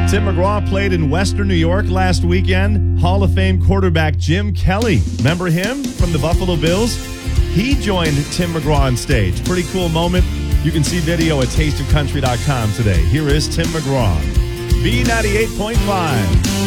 Tim McGraw played in Western New York last weekend. Hall of Fame quarterback Jim Kelly. Remember him from the Buffalo Bills? He joined Tim McGraw on stage. Pretty cool moment. You can see video at tasteofcountry.com today. Here is Tim McGraw. B98.5.